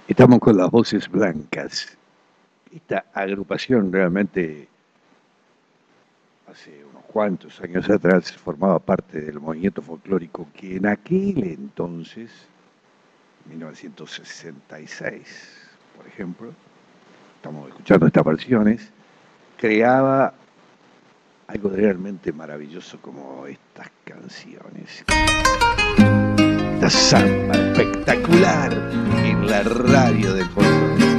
Estamos con las voces blancas. Esta agrupación realmente hace unos cuantos años atrás formaba parte del movimiento folclórico que en aquel entonces, 1966, por ejemplo, estamos escuchando estas versiones, creaba algo realmente maravilloso como estas canciones. Esta samba espectacular en la radio del folclore.